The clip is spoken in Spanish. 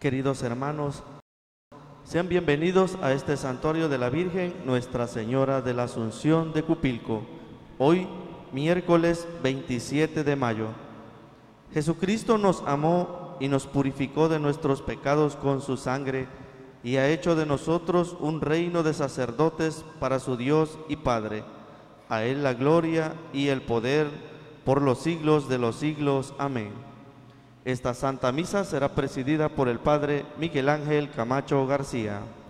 Queridos hermanos, sean bienvenidos a este santuario de la Virgen Nuestra Señora de la Asunción de Cupilco. Hoy, miércoles 27 de mayo. Jesucristo nos amó y nos purificó de nuestros pecados con su sangre y ha hecho de nosotros un reino de sacerdotes para su Dios y Padre. A Él la gloria y el poder por los siglos de los siglos. Amén. Esta Santa Misa será presidida por el Padre Miguel Ángel Camacho García.